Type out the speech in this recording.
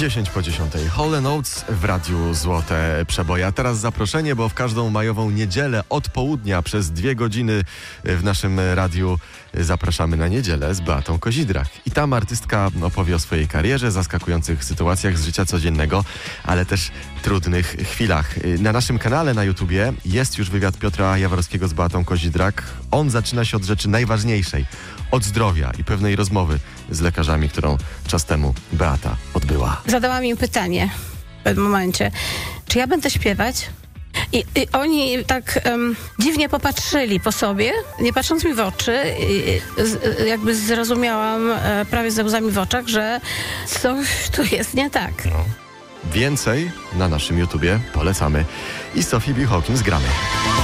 10 po 10. Hall & Oates w Radiu Złote Przeboje. A teraz zaproszenie, bo w każdą majową niedzielę od południa przez 2 godziny w naszym radiu zapraszamy na niedzielę z Beatą Kozidrak. I tam artystka opowie o swojej karierze, zaskakujących sytuacjach z życia codziennego, ale też trudnych chwilach. Na naszym kanale na YouTubie jest już wywiad Piotra Jaworskiego z Beatą Kozidrak. On zaczyna się od rzeczy najważniejszej, od zdrowia i pewnej rozmowy z lekarzami, którą czas temu Beata odbyła. Zadałam im pytanie w pewnym momencie, czy ja będę śpiewać? I oni tak dziwnie popatrzyli po sobie, nie patrząc mi w oczy. Jakby zrozumiałam prawie ze łzami w oczach, że coś tu jest nie tak. Więcej na naszym YouTubie polecamy. I Sophie B. Hawkins gramy.